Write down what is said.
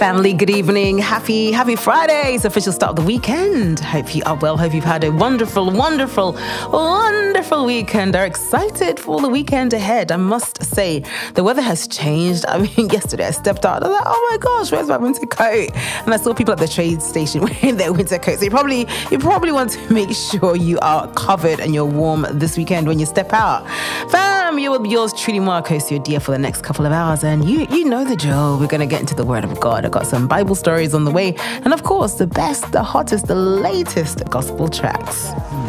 Family, good evening. Happy Friday. It's the official start of the weekend. Hope you are well. Hope you've had a wonderful weekend. Are excited for the weekend ahead. I must say, the weather has changed. I mean, yesterday I stepped out. I was like, oh my gosh, where's my winter coat? And I saw people at the train station wearing their winter coats. So you probably want to make sure you are covered and you're warm this weekend when you step out. Fam, you will be yours truly, Marcos, your dear, for the next couple of hours. And you know the drill. We're going to get into the Word of God. I've got some Bible stories on the way. And of course, the best, the hottest, the latest gospel tracks.